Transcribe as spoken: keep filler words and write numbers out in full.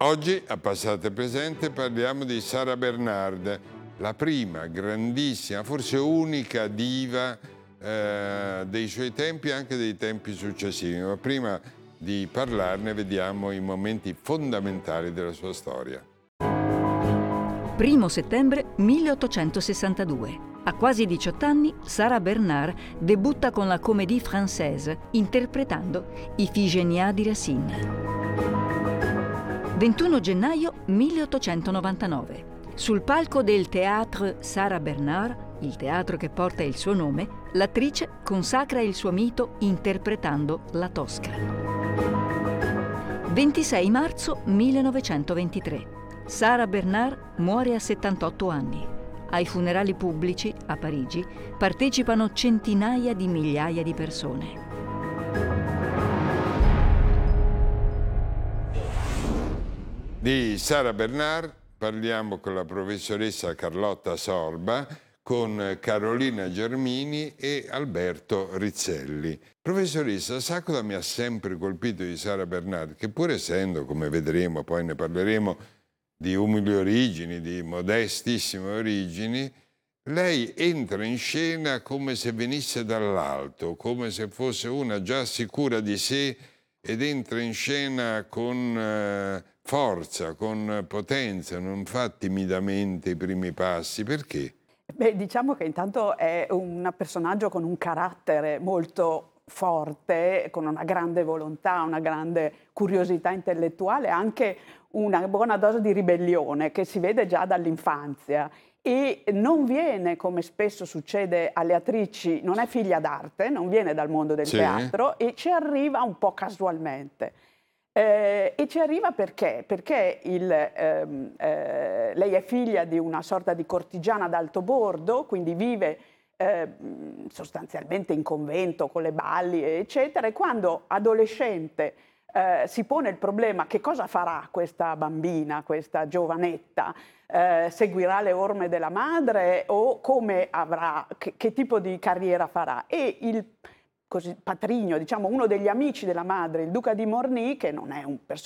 Oggi, a Passato e Presente, parliamo di Sara Bernard, la prima grandissima, forse unica diva eh, dei suoi tempi e anche dei tempi successivi. Ma prima di parlarne vediamo i momenti fondamentali della sua storia. primo settembre milleottocentosessantadue. A quasi diciotto anni, Sara Bernard debutta con la Comédie Française, interpretando Ifigenia di Racine. ventuno gennaio milleottocentonovantanove. Sul palco del Théâtre Sara Bernard, il teatro che porta il suo nome, l'attrice consacra il suo mito interpretando La Tosca. ventisei marzo millenovecentoventitré. Sara Bernard muore a settantotto anni. Ai funerali pubblici, a Parigi, partecipano centinaia di migliaia di persone. Di Sara Bernard parliamo con la professoressa Carlotta Sorba, con Carolina Germini e Alberto Rizzelli. Professoressa, sa cosa mi ha sempre colpito di Sara Bernard? Che pur essendo, come vedremo, poi ne parleremo, di umili origini, di modestissime origini, lei entra in scena come se venisse dall'alto, come se fosse una già sicura di sé ed entra in scena con eh, forza, con potenza, non fa timidamente i primi passi. Perché? Beh, diciamo che intanto è un personaggio con un carattere molto forte, con una grande volontà, una grande curiosità intellettuale, anche una buona dose di ribellione che si vede già dall'infanzia e non viene, come spesso succede alle attrici, non è figlia d'arte, non viene dal mondo del Sì. teatro e ci arriva un po' casualmente. Eh, e ci arriva perché? Perché il, ehm, eh, lei è figlia di una sorta di cortigiana d'alto bordo, quindi vive eh, sostanzialmente in convento con le balli, eccetera, e quando adolescente eh, si pone il problema che cosa farà questa bambina, questa giovanetta, eh, seguirà le orme della madre o come avrà, che, che tipo di carriera farà? E il così patrigno, diciamo uno degli amici della madre, il duca di Morny, che non è un personaggio